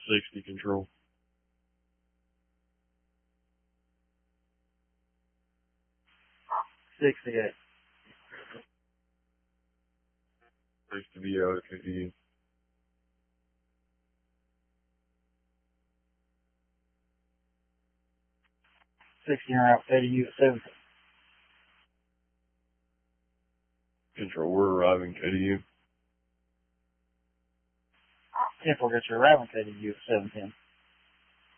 60 control. 68. 60 VO to KTU. 60 out, KTU at 17. Control, we're arriving KTU. 10-4, got your arriving KTU at 17.